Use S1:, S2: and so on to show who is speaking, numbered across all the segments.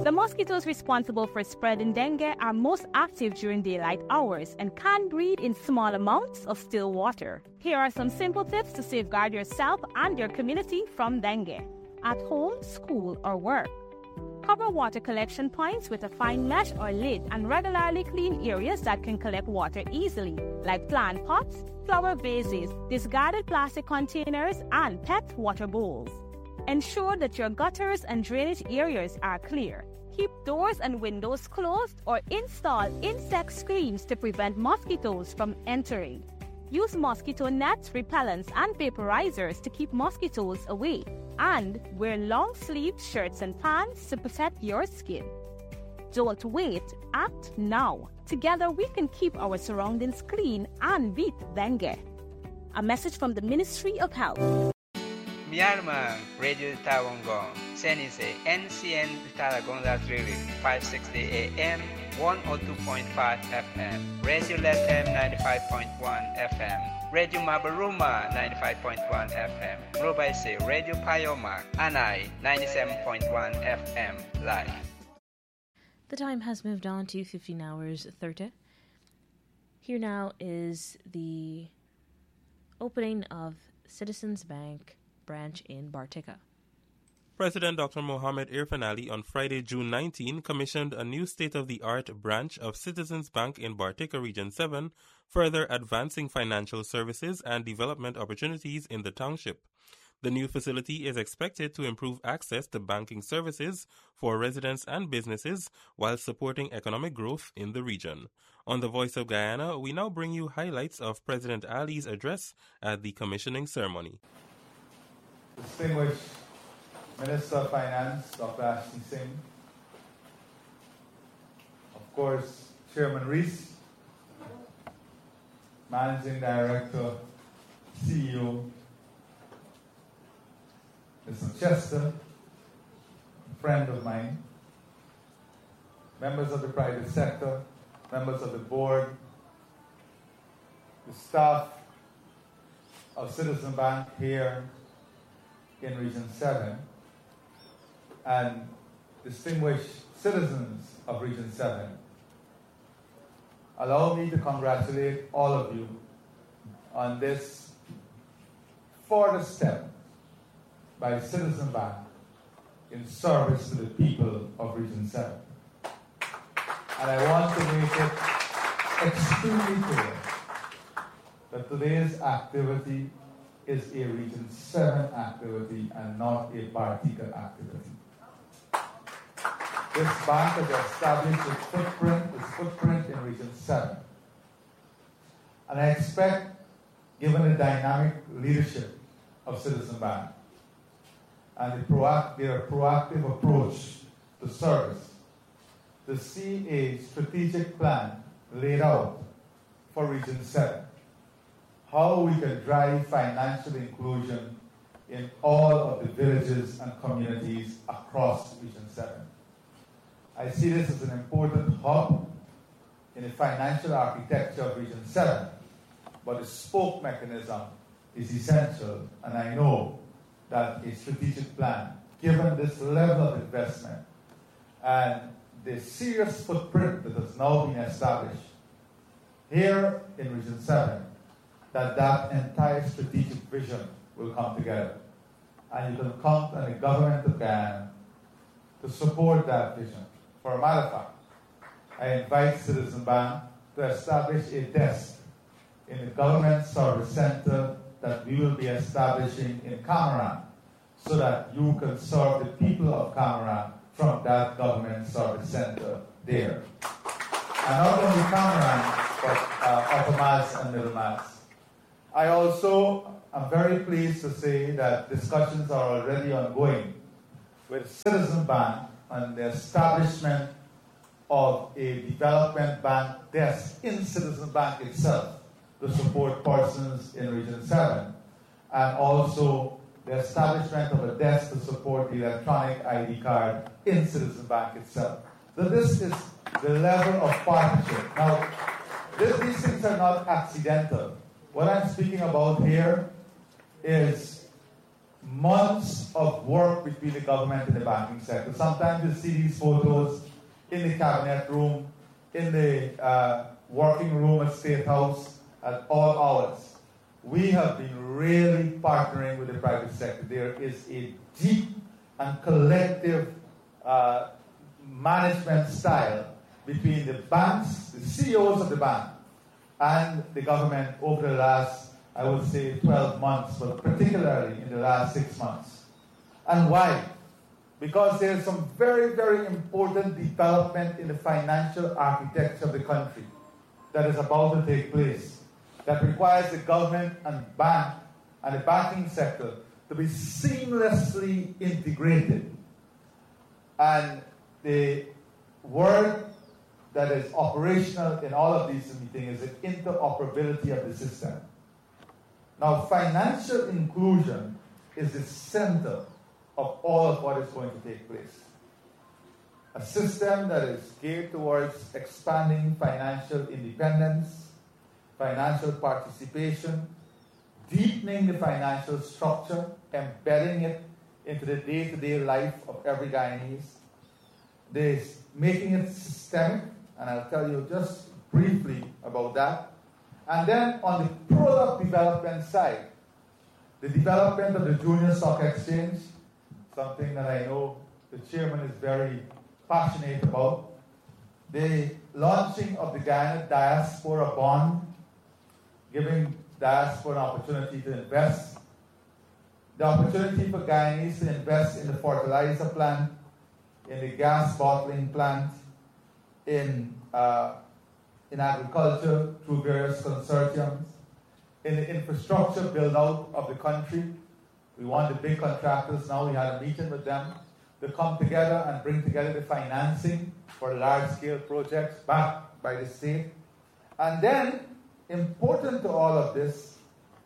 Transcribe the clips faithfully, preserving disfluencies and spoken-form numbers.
S1: The mosquitoes responsible for spreading dengue are most active during daylight hours and can breed in small amounts of still water. Here are some simple tips to safeguard yourself and your community from dengue. At home, school, or work. Cover water collection points with a fine mesh or lid and regularly clean areas that can collect water easily, like plant pots, flower vases, discarded plastic containers, and pet water bowls. Ensure that your gutters and drainage areas are clear. Keep doors and windows closed or install insect screens to prevent mosquitoes from entering. Use mosquito nets, repellents, and vaporizers to keep mosquitoes away. And wear long-sleeved shirts and pants to protect your skin. Don't wait, act now. Together we can keep our surroundings clean and beat dengue. A message from the Ministry of Health.
S2: Myanmar Radio Tawangong, Senise N C N Talagonda Trilling, five sixty A M, one oh two point five F M, Radio Lethem ninety-five point one F M, Radio Mabaruma ninety-five point one F M, Robaise Radio Payoma, Anai ninety-seven point one F M, live.
S3: The time has moved on to fifteen hours thirty. Here now is the opening of Citizens Bank branch in Bartica.
S4: President Doctor Mohamed Irfan Ali on Friday, June nineteenth, commissioned a new state-of-the-art branch of Citizens Bank in Bartica Region seven, further advancing financial services and development opportunities in the township. The new facility is expected to improve access to banking services for residents and businesses while supporting economic growth in the region. On the Voice of Guyana, we now bring you highlights of President Ali's address at the commissioning ceremony.
S5: Distinguished Minister of Finance, Doctor Ashton Singh, of course, Chairman Rees, Managing Director, C E O, Mister Chester, a friend of mine, members of the private sector, members of the board, the staff of Citizen Bank here in Region seven, and distinguished citizens of Region seven. Allow me to congratulate all of you on this further step by Citizen Bank in service to the people of Region seven. And I want to make it extremely clear that today's activity is a Region seven activity and not a Bartica activity. This bank has established its footprint, its footprint in Region seven. And I expect, given the dynamic leadership of Citizen Bank and the proact- their proactive approach to service, to see a strategic plan laid out for Region seven. How we can drive financial inclusion in all of the villages and communities across Region seven. I see this as an important hub in the financial architecture of Region seven, but the spoke mechanism is essential, and I know that a strategic plan, given this level of investment and the serious footprint that has now been established here in Region seven, that that entire strategic vision will come together. And you can count on the government of Guyana to support that vision. For a matter of fact, I invite Citizen Bank to establish a desk in the Government Service Center that we will be establishing in Cameron, so that you can serve the people of Cameron from that Government Service Center there. And not only Cameron, but uh, Upper Mass and Middle Mass. I also am very pleased to say that discussions are already ongoing with Citizen Bank on the establishment of a development bank desk in Citizen Bank itself to support persons in Region seven, and also the establishment of a desk to support the electronic I D card in Citizen Bank itself. So this is the level of partnership. Now, this, these things are not accidental. What I'm speaking about here is months of work between the government and the banking sector. Sometimes you see these photos in the cabinet room, in the uh, working room at State House at all hours. We have been really partnering with the private sector. There is a deep and collective uh, management style between the banks, the C E Os of the bank, and the government over the last, I would say, twelve months, but particularly in the last six months. And why? Because there's some very, very important development in the financial architecture of the country that is about to take place, that requires the government and bank and the banking sector to be seamlessly integrated. And the word that is operational in all of these meetings is the interoperability of the system. Now, financial inclusion is the center of all of what is going to take place. A system that is geared towards expanding financial independence, financial participation, deepening the financial structure, embedding it into the day-to-day life of every Guyanese. There's making it systemic, and I'll tell you just briefly about that. And then on the product development side, the development of the Junior Stock Exchange, something that I know the chairman is very passionate about. The launching of the Guyana Diaspora Bond, giving diaspora an opportunity to invest. The opportunity for Guyanese to invest in the fertilizer plant, in the gas bottling plant, in uh, in agriculture through various consortiums, in the infrastructure build-out of the country. We want the big contractors now, we had a meeting with them, to come together and bring together the financing for large-scale projects backed by the state. And then, important to all of this,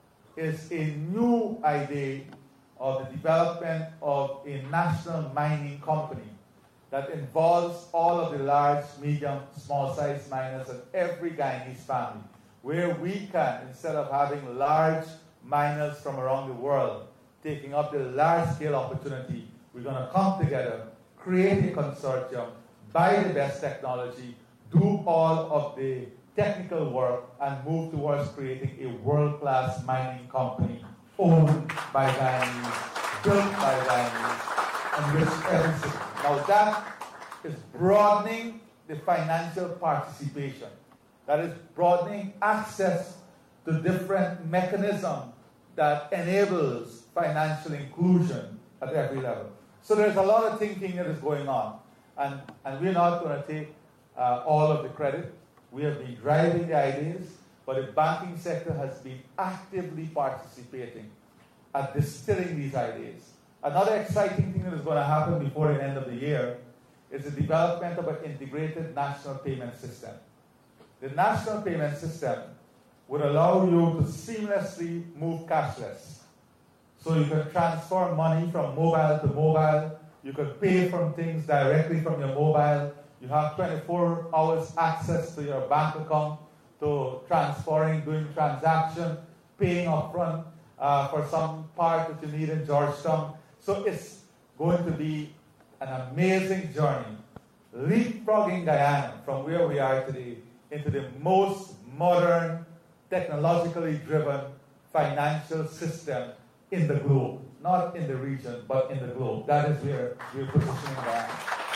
S5: is a new idea of the development of a national mining company that involves all of the large, medium, small-sized miners in every Guyanese family, where we can, instead of having large miners from around the world taking up the large-scale opportunity, we're going to come together, create a consortium, buy the best technology, do all of the technical work, and move towards creating a world-class mining company owned by Guyanese, built by Guyanese, and which every citizen. Now that is broadening the financial participation. That is broadening access to different mechanisms that enables financial inclusion at every level. So there's a lot of thinking that is going on. And, and we're not going to take uh, all of the credit. We have been driving the ideas, but the banking sector has been actively participating at distilling these ideas. Another exciting thing that is going to happen before the end of the year is the development of an integrated national payment system. The national payment system would allow you to seamlessly move cashless. So you can transfer money from mobile to mobile. You can pay from things directly from your mobile. You have twenty-four hours access to your bank account, to transferring, doing transaction, paying upfront uh, for some part that you need in Georgetown. So it's going to be an amazing journey, leapfrogging Guyana from where we are today into the most modern, technologically driven financial system in the globe. Not in the region, but in the globe. That is where we're positioning Guyana.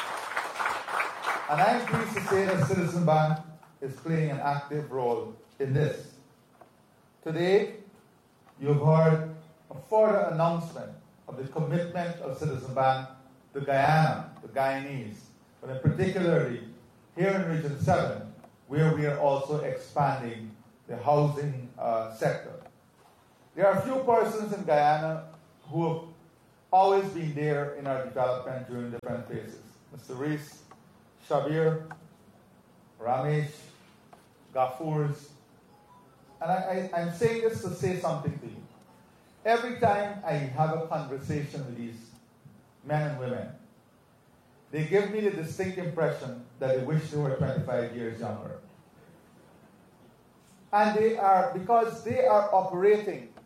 S5: And I'm pleased to say that Citizen Bank is playing an active role in this. Today, you've heard a further announcement of the commitment of Citizen Bank to Guyana, the Guyanese, but in particularly here in Region seven, where we are also expanding the housing uh, sector. There are a few persons in Guyana who have always been there in our development during different phases. Mister Rees, Shabir, Ramesh, Gafurs. And I, I, I'm saying this to say something to you. Every time I have a conversation with these men and women, they give me the distinct impression that they wish they were twenty-five years younger. And they are, because they are operating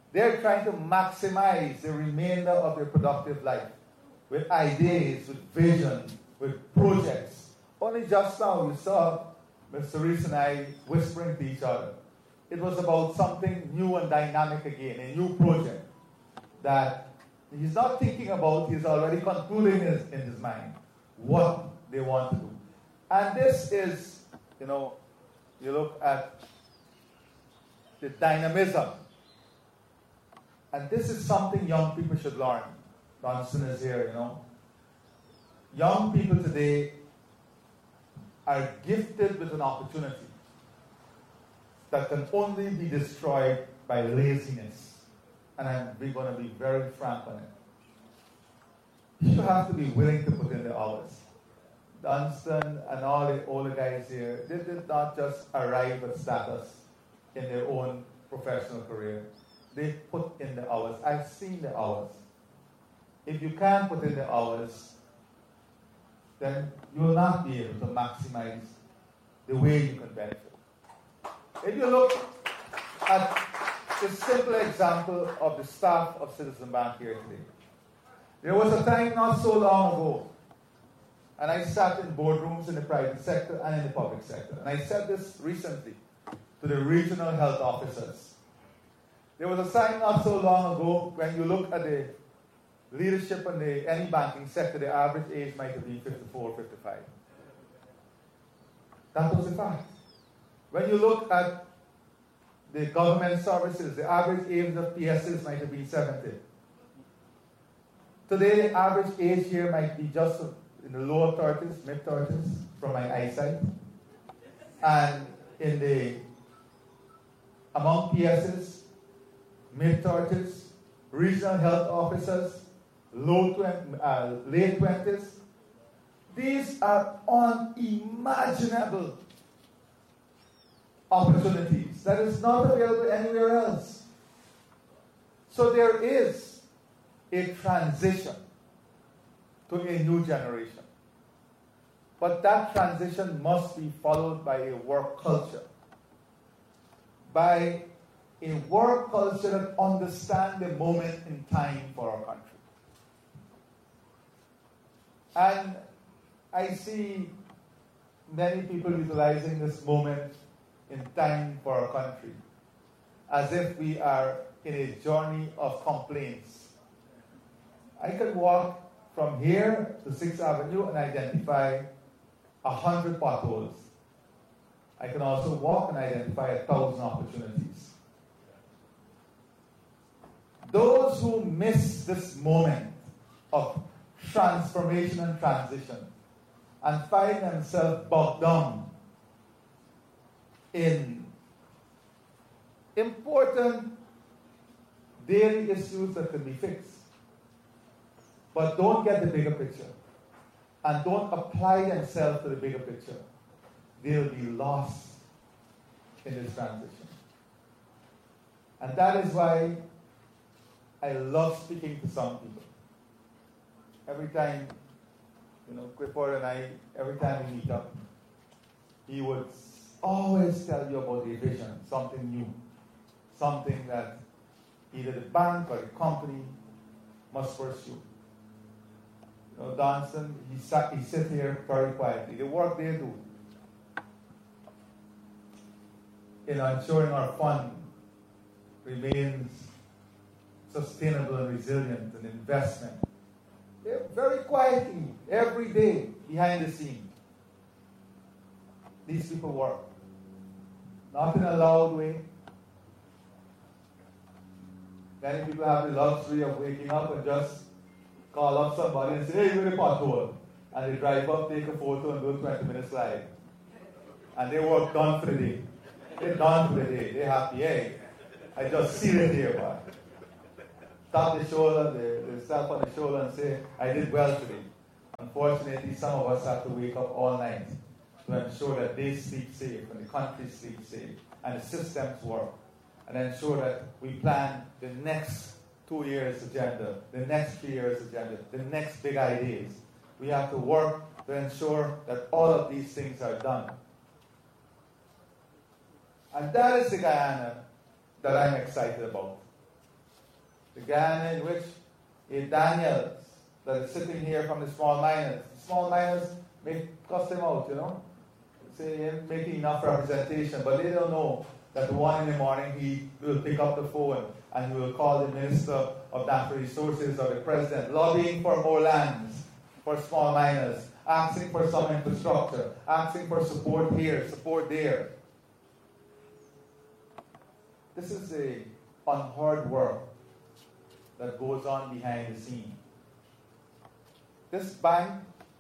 S5: They're trying to maximize the remainder of their productive life with ideas, with vision, with projects. Only just now you saw Mister Reese and I whispering to each other. It was about something new and dynamic again, a new project that he's not thinking about, he's already concluding in his, in his mind what they want to do. And this is, you know, you look at the dynamism. And this is something young people should learn. Johnson is here, you know. Young people today are gifted with an opportunity that can only be destroyed by laziness. And I'm we're going to be very frank on it. You have to be willing to put in the hours. Dunstan and all the older guys here, they did not just arrive at status in their own professional career. They put in the hours. I've seen the hours. If you can't put in the hours, then you will not be able to maximize the way you can benefit. If you look at the simple example of the staff of Citizen Bank here today, there was a time not so long ago, and I sat in boardrooms in the private sector and in the public sector, and I said this recently to the regional health officers. There was a time not so long ago when you look at the leadership in the, any banking sector, the average age might have been fifty-four, fifty-five. That was a fact. When you look at the government services, the average age of P S Ls might have been seventy. Today, the average age here might be just in the lower thirties, mid thirties, from my eyesight. And in the, among P S Ls, mid thirties, regional health officers, low twenty, uh, late twenties. These are unimaginable opportunities that is not available anywhere else. So there is a transition to a new generation. But that transition must be followed by a work culture. By a work culture that understands the moment in time for our country. And I see many people utilizing this moment in time for our country as if we are in a journey of complaints. I can walk from here to sixth Avenue and identify a hundred potholes. I can also walk and identify a thousand opportunities. Those who miss this moment of transformation and transition and find themselves bogged down in important daily issues that can be fixed, but don't get the bigger picture and don't apply themselves to the bigger picture, they'll be lost in this transition. And that is why I love speaking to some people. Every time, you know, Clifford and I, every time we meet up, he would always tell you about a vision, something new, something that either the bank or the company must pursue. You know, Donson, he sat, he sit here very quietly. The work they do in ensuring our fund remains sustainable and resilient and investment. They're very quietly, every day, behind the scene. These people work. Not in a loud way. Many people have the luxury of waking up and just call up somebody and say, hey, you're in a pothole. And they drive up, take a photo, and do a twenty minute slide. And they work done for the day. They're done for the day. They're happy. Hey, I just see it here, man. Tap the shoulder, they, they slap on the shoulder and say, I did well today. Unfortunately, some of us have to wake up all night to ensure that they sleep safe and the country sleeps safe and the systems work, and ensure that we plan the next two years agenda, the next three years agenda, the next big ideas. We have to work to ensure that all of these things are done. And that is the Guyana that I'm excited about. the Guyana in which a Daniels that is sitting here from the small miners. The small miners may cuss him out, you know. Say he ain't making enough representation, but they don't know that one in the morning he will pick up the phone and he will call the Minister of Natural Resources or the President, lobbying for more lands for small miners, asking for some infrastructure, asking for support here, support there. This is a unheard work that goes on behind the scene. This bank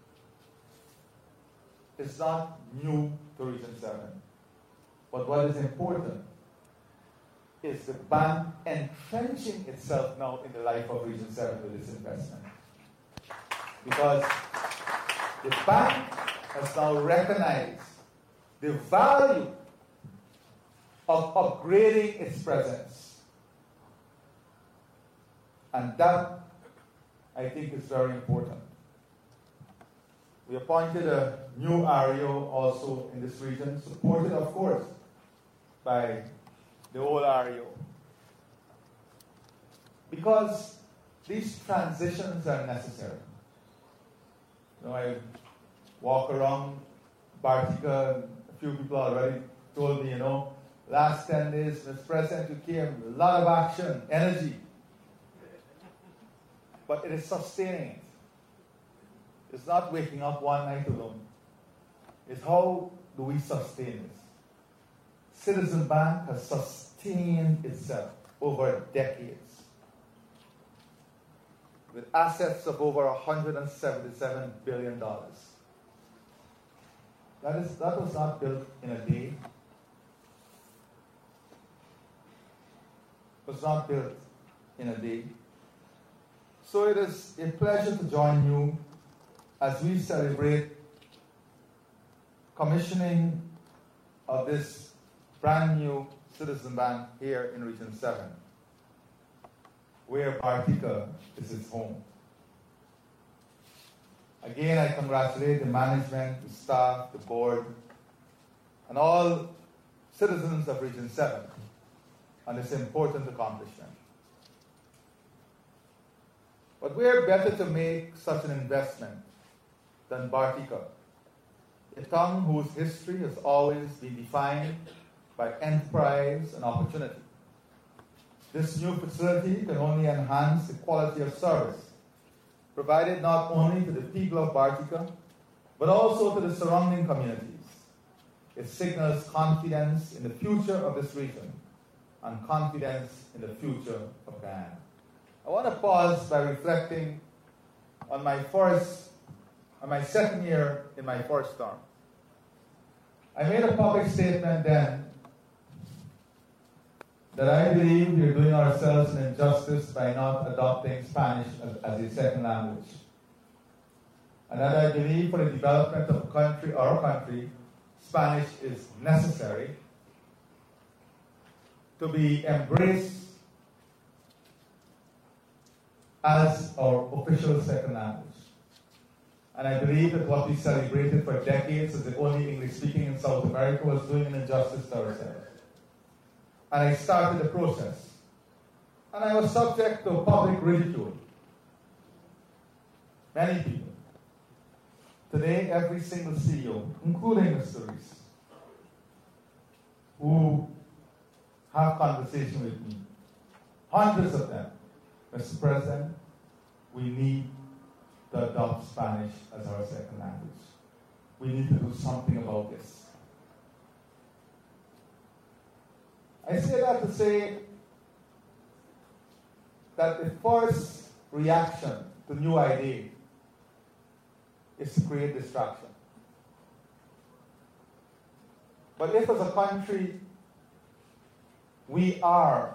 S5: is not new to Region seven. But what is important is the bank entrenching itself now in the life of Region seven with this investment. Because the bank has now recognized the value of upgrading its presence. And that, I think, is very important. We appointed a new R E O also in this region, supported, of course, by the old R E O. Because these transitions are necessary. You know, I walk around Bartica, and a few people already told me, you know, last ten days, Mister President, you came, a lot of action, energy. But it is sustaining it. It's not waking up one night alone. It's how do we sustain this? Citizen Bank has sustained itself over decades with assets of over one hundred seventy-seven billion dollars. That is, that was not built in a day. It was not built in a day. So it is a pleasure to join you as we celebrate commissioning of this brand new Citizen Bank here in Region seven, where Bartica is its home. Again, I congratulate the management, the staff, the board, and all citizens of Region seven on this important accomplishment. But where better to make such an investment than Bartica, a town whose history has always been defined by enterprise and opportunity. This new facility can only enhance the quality of service provided not only to the people of Bartica, but also to the surrounding communities. It signals confidence in the future of this region and confidence in the future of Guyana. I want to pause by reflecting on my first, on my second year in my first term. I made a public statement then that I believe we are doing ourselves an injustice by not adopting Spanish as, as a second language. And that I believe for the development of a country, our country, Spanish is necessary to be embraced as our official second language. And I believe that what we celebrated for decades as the only English speaking in South America was doing an injustice to ourselves. And I started the process. And I was subject to public ridicule. Many people. Today, every single C E O, including Mister Rees, who have conversation with me, hundreds of them, Mister President, we need to adopt Spanish as our second language. We need to do something about this. I say that to say that the first reaction to new idea is to create distraction. But if as a country we are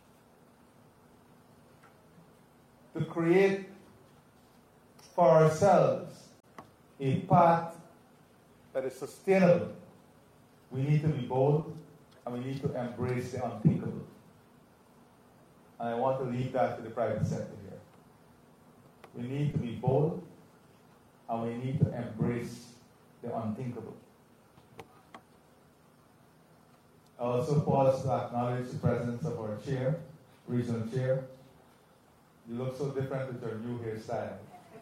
S5: to create for ourselves a path that is sustainable, we need to be bold and we need to embrace the unthinkable. And I want to leave that to the private sector here. We need to be bold and we need to embrace the unthinkable. I also pause to acknowledge the presence of our chair, regional chair, You look so different with your new hairstyle.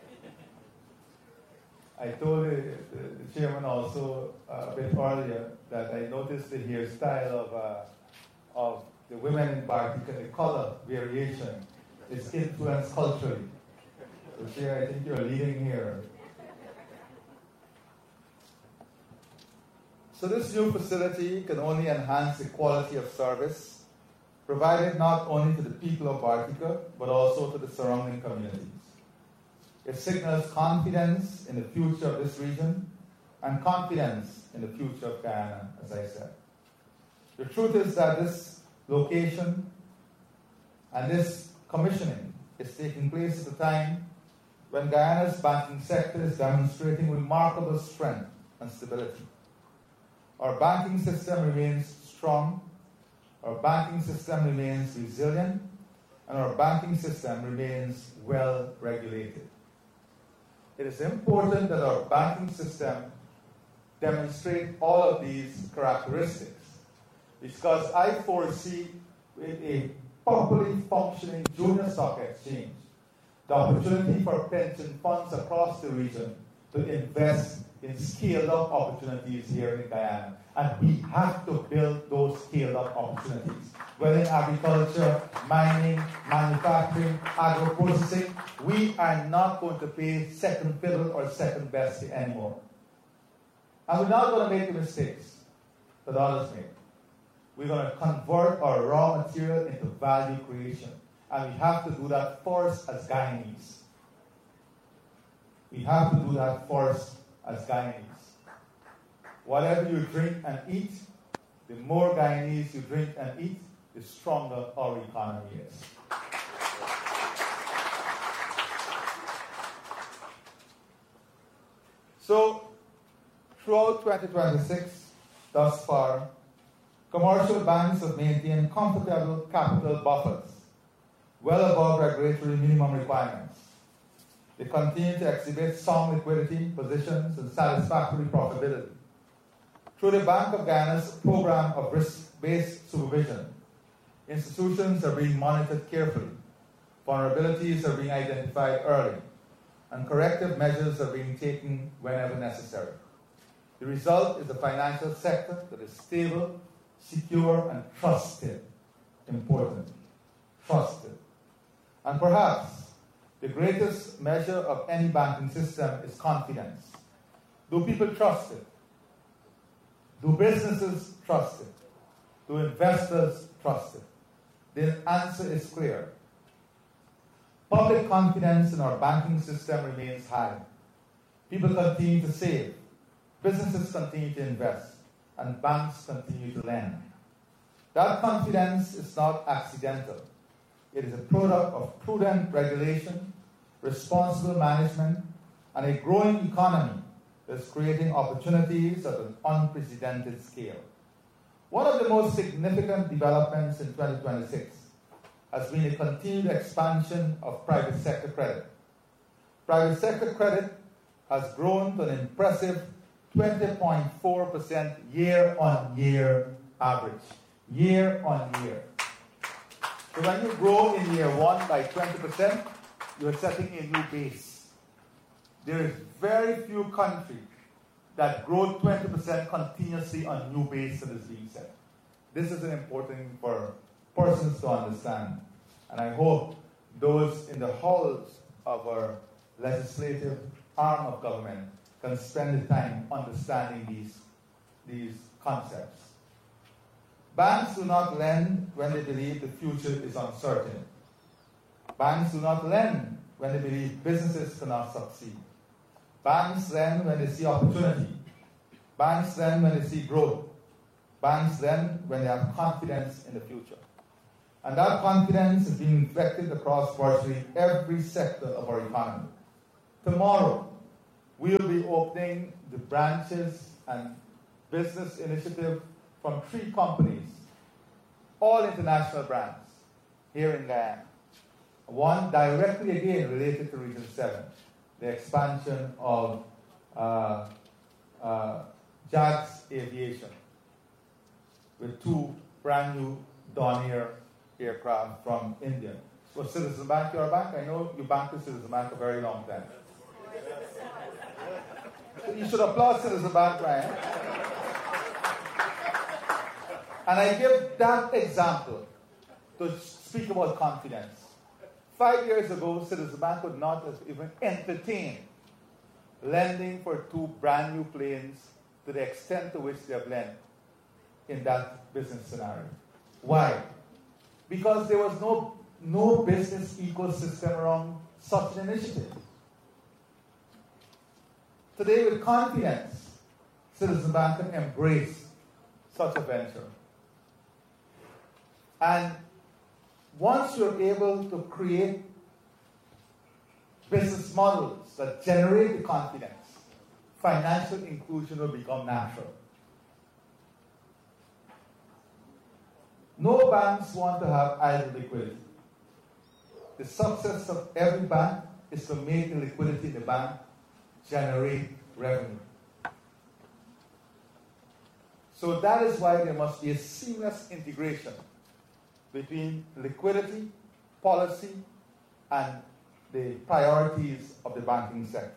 S5: I told the, the, the chairman also uh, a bit earlier that I noticed the hairstyle of uh, of the women in Bartica, the color variation is influenced culturally. So, Chair, I think you're leading here. So this new facility can only enhance the quality of service provided not only to the people of Bartica, but also to the surrounding communities. It signals confidence in the future of this region and confidence in the future of Guyana, as I said. The truth is that this location and this commissioning is taking place at a time when Guyana's banking sector is demonstrating remarkable strength and stability. Our banking system remains strong, our banking system remains resilient, and our banking system remains well regulated. It is important that our banking system demonstrate all of these characteristics, because I foresee with a properly functioning junior stock exchange the opportunity for pension funds across the region to invest in scaled-up opportunities here in Guyana. And we have to build those scaled-up opportunities. Whether in agriculture, mining, manufacturing, agro-processing, we are not going to pay second fiddle or second best anymore. And we're not going to make the mistakes that others make. We're going to convert our raw material into value creation. And we have to do that first as Guyanese. We have to do that first as Guyanese. Whatever you drink and eat, the more Guyanese you drink and eat, the stronger our economy is. So, throughout twenty twenty-six, thus far, commercial banks have maintained comfortable capital buffers, well above regulatory minimum requirements. They continue to exhibit sound liquidity positions and satisfactory profitability. Through the Bank of Guyana's program of risk-based supervision, institutions are being monitored carefully, vulnerabilities are being identified early, and corrective measures are being taken whenever necessary. The result is a financial sector that is stable, secure, and trusted. Important. Trusted. And perhaps the greatest measure of any banking system is confidence. Do people trust it? Do businesses trust it? Do investors trust it? The answer is clear. Public confidence in our banking system remains high. People continue to save, businesses continue to invest, and banks continue to lend. That confidence is not accidental. It is a product of prudent regulation, responsible management, and a growing economy that's creating opportunities at an unprecedented scale. One of the most significant developments in twenty twenty-six has been a continued expansion of private sector credit. Private sector credit has grown to an impressive twenty point four percent year-on-year average. Year-on-year. So when you grow in year one by twenty percent, you're setting a new base. There is very few countries that grow twenty percent continuously on new base that is being set. This is an important thing for persons to understand. And I hope those in the halls of our legislative arm of government can spend the time understanding these, these concepts. Banks do not lend when they believe the future is uncertain. Banks do not lend when they believe businesses cannot succeed. Banks lend when they see opportunity. Banks lend when they see growth. Banks lend when they have confidence in the future. And that confidence is being reflected across virtually every sector of our economy. Tomorrow, we will be opening the branches and business initiative from three companies, all international brands, here in Guyana. One directly again related to Region seven, the expansion of uh, uh, Jags Aviation, with two brand new Dornier aircraft from India. Was Citizen Bank your bank? I know you banked with Citizen Bank a very long time. So you should applaud Citizen Bank, Brian. And I give that example to speak about confidence. Five years ago, Citizen Bank would not have even entertained lending for two brand new planes to the extent to which they have lent in that business scenario. Why? Because there was no, no business ecosystem around such an initiative. Today, with confidence, Citizen Bank can embrace such a venture. And once you're able to create business models that generate the confidence, financial inclusion will become natural. No banks want to have idle liquidity. The success of every bank is to make the liquidity in the bank generate revenue. So that is why there must be a seamless integration between liquidity, policy, and the priorities of the banking sector.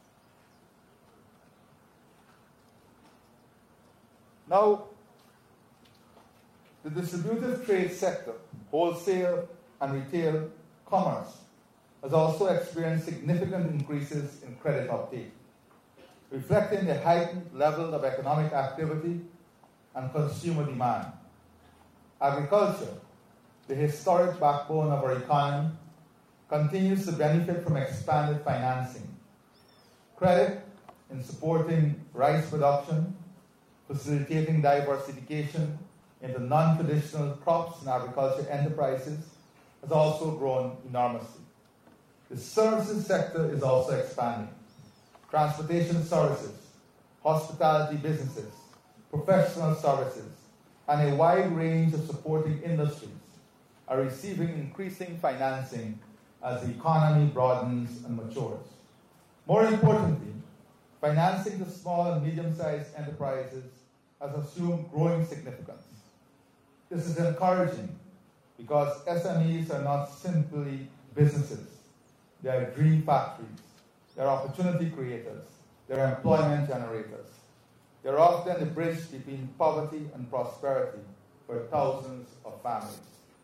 S5: Now, the distributive trade sector, wholesale and retail commerce, has also experienced significant increases in credit uptake, reflecting the heightened level of economic activity and consumer demand. Agriculture, the historic backbone of our economy, continues to benefit from expanded financing. Credit in supporting rice production, facilitating diversification into non-traditional crops and agriculture enterprises has also grown enormously. The services sector is also expanding. Transportation services, hospitality businesses, professional services, and a wide range of supporting industries are receiving increasing financing as the economy broadens and matures. More importantly, financing to small and medium-sized enterprises has assumed growing significance. This is encouraging because S M Es are not simply businesses. They are dream factories. They are opportunity creators. They are employment generators. They are often the bridge between poverty and prosperity for thousands of families.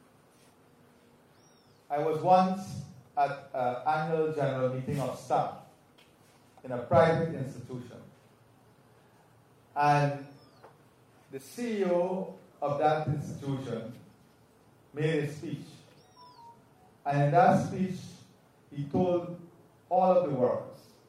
S5: I was once at an annual general meeting of staff in a private institution. And the C E O of that institution made a speech. And in that speech, he told all of the workers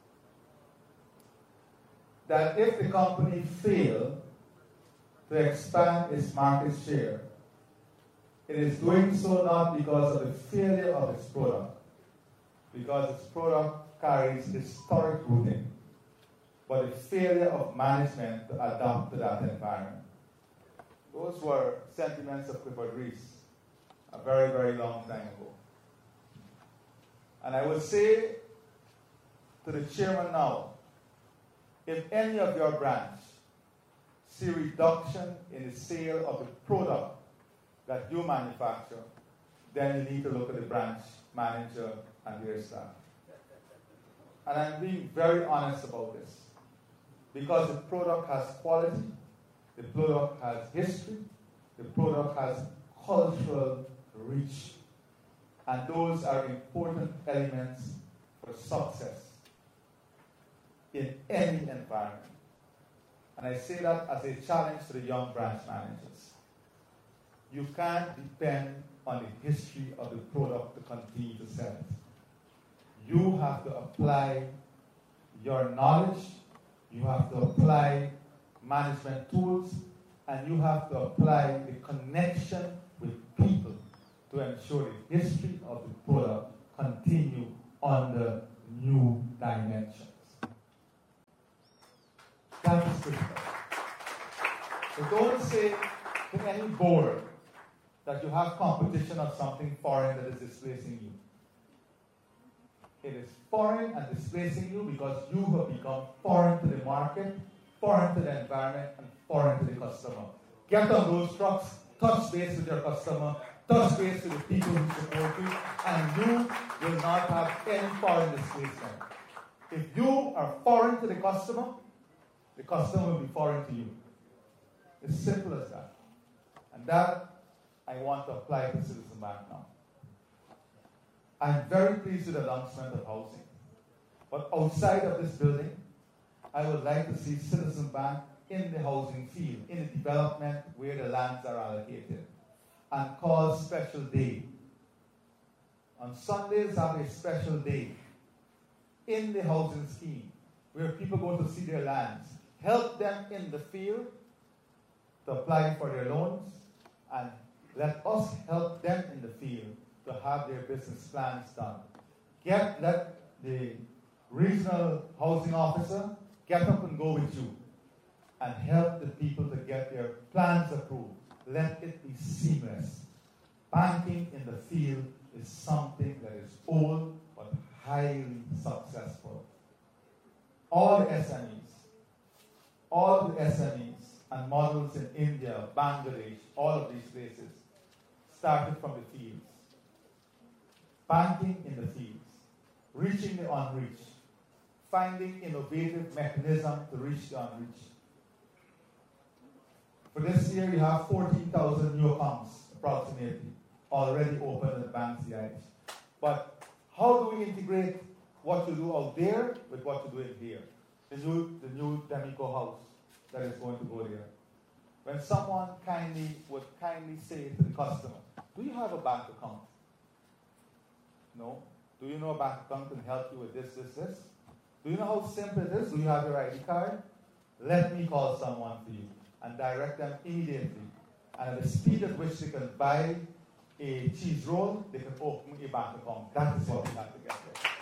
S5: that if the company failed to expand its market share, it is doing so not because of the failure of its product, because its product carries historic rooting, but the failure of management to adapt to that environment. Those were sentiments of Clifford Reese a very, very long time ago. And I would say to the chairman now, if any of your branch see reduction in the sale of the product that you manufacture, then you need to look at the branch manager and their staff. And I'm being very honest about this, because the product has quality, the product has history, the product has cultural reach, and those are important elements for success in any environment. And I say that as a challenge to the young branch managers. You can't depend on the history of the product to continue to sell it. You have to apply your knowledge, you have to apply management tools, and you have to apply the connection with people to ensure the history of the product continue under new dimensions. That is critical. So don't say to any board that you have competition of something foreign that is displacing you. It is foreign and displacing you because you have become foreign to the market, foreign to the environment, and foreign to the customer. Get on those trucks, touch base with your customer, touch base with the people who support you, and you will not have any foreign displacement. If you are foreign to the customer, the customer will be foreign to you. It's simple as that. And that I want to apply to Citizen Bank now. I'm very pleased with the announcement of housing. But outside of this building, I would like to see Citizen Bank in the housing field, in the development where the lands are allocated, and call special day. On Sundays, have a special day in the housing scheme where people go to see their lands. Help them in the field to apply for their loans, and let us help them in the field to have their business plans done. Get, let the regional housing officer get up and go with you and help the people to get their plans approved. Let it be seamless. Banking in the field is something that is old but highly successful. All the S M Es, all the S M Es and models in India, Bangladesh, all of these places started from the fields. Banking in the fields, reaching the unreached, finding innovative mechanism to reach the unreached. For this year, you have fourteen thousand new accounts, approximately, already open at the bank C I H. But how do we integrate what you do out there with what you do in here? The new, the new Demico house that is going to go there. When someone kindly would kindly say to the customer, do you have a bank account? No. Do you know a bank account can help you with this, this, this? Do you know how simple it is? Do you have your I D card? Let me call someone for you and direct them immediately. And at the speed at which they can buy a cheese roll, they can open a bank account. That is what we have to get there.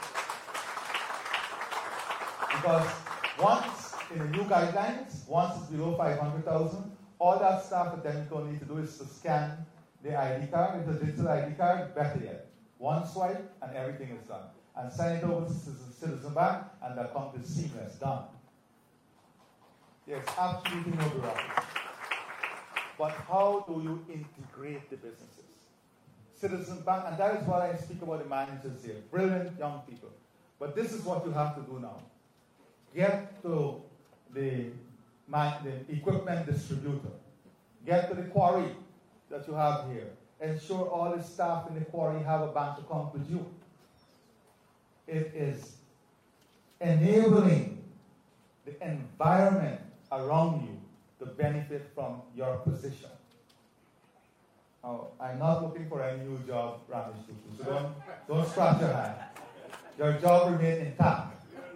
S5: Because once, in the new guidelines, once it's below five hundred thousand, all that staff at Demico need to do is to scan the I D card, it's a digital I D card, better yet. One swipe and everything is done. And sign it over to Citizen Bank and the account is seamless, done. There's absolutely no bureaucracy. But how do you integrate the businesses? Citizen Bank, and that is what I speak about the managers here. Brilliant young people. But this is what you have to do now. Get to the, man, the equipment distributor. Get to the quarry that you have here. Ensure all the staff in the quarry have a bank account with you. It is enabling the environment around you to benefit from your position. Now, I'm not looking for any new job, Ramesh Tutu, so don't, don't scratch your hand. Your job remains intact.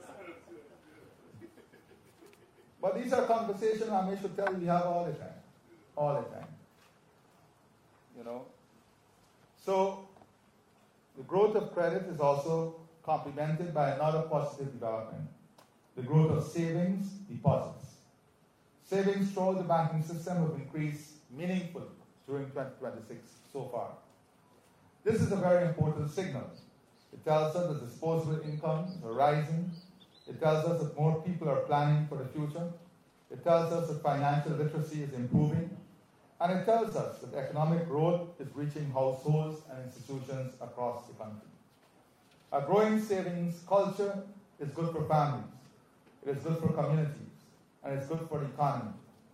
S5: But these are conversations Ramesh should tell you we have all the time. All the time. You know? So, the growth of credit is also complemented by another positive development. The growth of savings, deposits. Savings throughout the banking system have increased meaningfully during twenty twenty-six so far. This is a very important signal. It tells us that disposable incomes are rising. It tells us that more people are planning for the future. It tells us that financial literacy is improving. And it tells us that economic growth is reaching households and institutions across the country. A growing savings culture is good for families. It is good for communities. And it's good for the economy.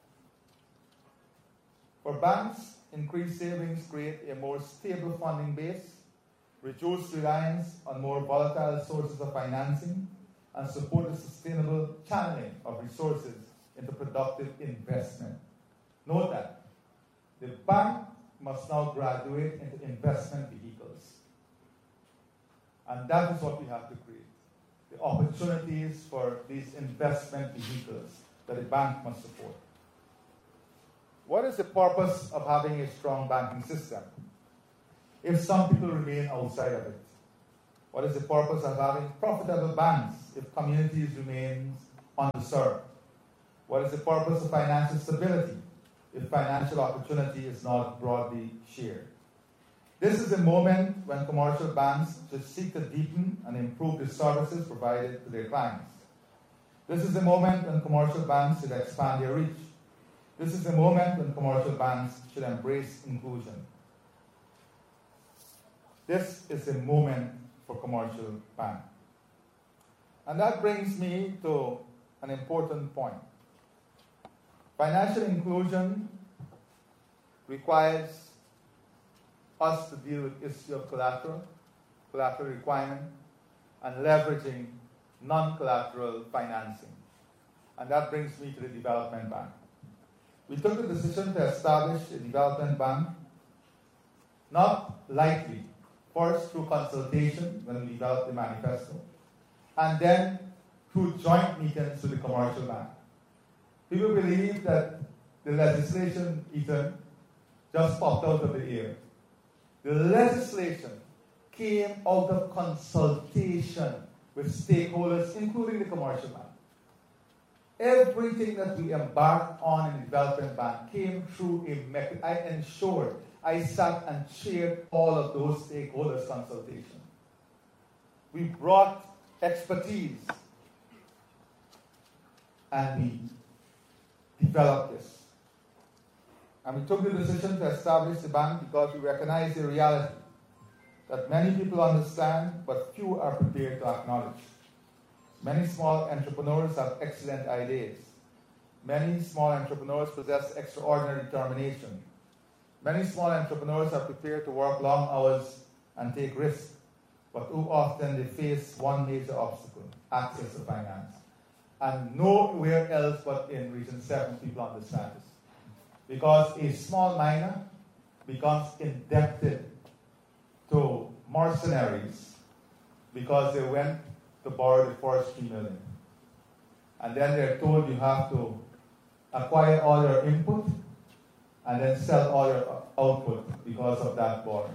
S5: For banks, increased savings create a more stable funding base, reduce reliance on more volatile sources of financing, and support the sustainable channeling of resources into productive investment. Note that the bank must now graduate into investment vehicles. And that is what we have to create. The opportunities for these investment vehicles that the bank must support. What is the purpose of having a strong banking system if some people remain outside of it? What is the purpose of having profitable banks if communities remain underserved? What is the purpose of financial stability if financial opportunity is not broadly shared? This is the moment when commercial banks should seek to deepen and improve the services provided to their clients. This is the moment when commercial banks should expand their reach. This is the moment when commercial banks should embrace inclusion. This is a moment for commercial bank. And that brings me to an important point. Financial inclusion requires us to deal with issue of collateral, collateral requirement, and leveraging non-collateral financing. And that brings me to the development bank. We took the decision to establish a development bank, not lightly, first through consultation when we developed the manifesto, and then through joint meetings with the commercial bank. People believe that the legislation, Ethan, just popped out of the air. The legislation came out of consultation with stakeholders, including the commercial bank. Everything that we embarked on in the development bank came through a mechanism. I ensured, I sat and chaired all of those stakeholders' consultation. We brought expertise and we developed this. And we took the decision to establish the bank because we recognize the reality that many people understand, but few are prepared to acknowledge. Many small entrepreneurs have excellent ideas. Many small entrepreneurs possess extraordinary determination. Many small entrepreneurs are prepared to work long hours and take risks, but too often they face one major obstacle: access to finance. And nowhere else but in Region seven people understand this. Because a small miner becomes indebted to mercenaries because they went to borrow the first three million. And then they're told you have to acquire all your input and then sell all your output because of that borrowing.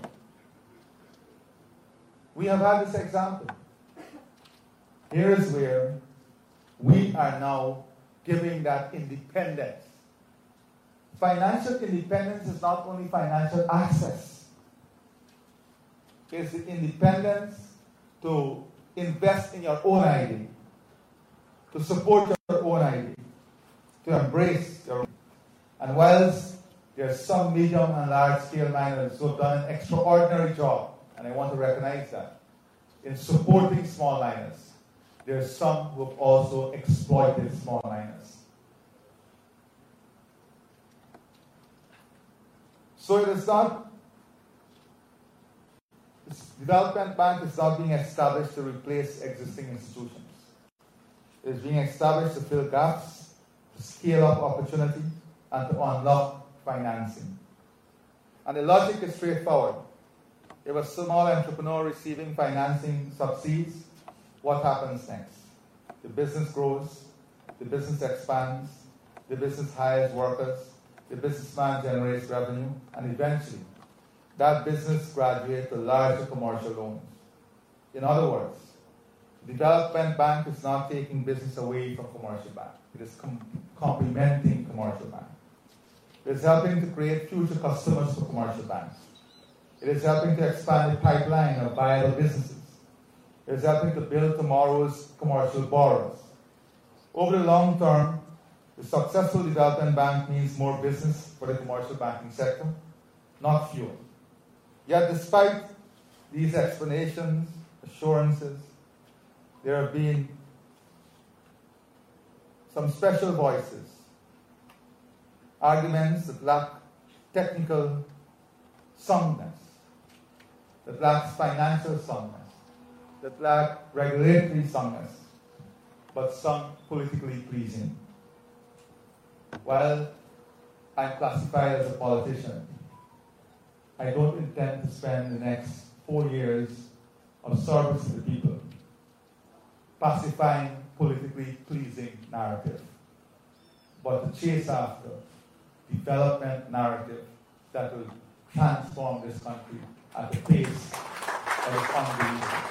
S5: We have had this example. Here is where we are now giving that independence. Financial independence is not only financial access. It's the independence to invest in your own idea, to support your own idea, to embrace your own. And whilst there are some medium and large scale miners who have done an extraordinary job, and I want to recognize that, in supporting small miners, there are some who have also exploited small miners. So it is not, this development bank is not being established to replace existing institutions. It is being established to fill gaps, to scale up opportunity, and to unlock financing. And the logic is straightforward. If a small entrepreneur receiving financing succeeds, what happens next? The business grows, the business expands, the business hires workers, the businessman generates revenue, and eventually, that business graduates to larger commercial loans. In other words, the development bank is not taking business away from commercial bank. It is com- complementing commercial bank. It is helping to create future customers for commercial banks. It is helping to expand the pipeline of viable businesses. It is helping to build tomorrow's commercial borrowers. Over the long term, the successful development bank means more business for the commercial banking sector, not fewer. Yet despite these explanations, assurances, there have been some special voices, arguments that lack technical soundness, that lacks financial soundness, that lack regulatory soundness, but some politically pleasing. While I'm classified as a politician, I don't intend to spend the next four years of service to the people pacifying politically pleasing narrative, but to chase after development narrative that will transform this country at the pace that is unbelievable.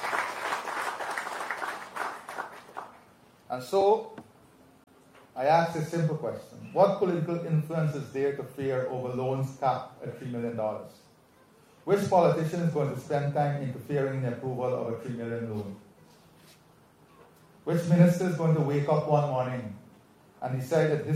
S5: And so, I ask a simple question. What political influence is there to fear over loans capped at three million dollars? Which politician is going to spend time interfering in the approval of a three million dollars loan? Which minister is going to wake up one morning and decide that this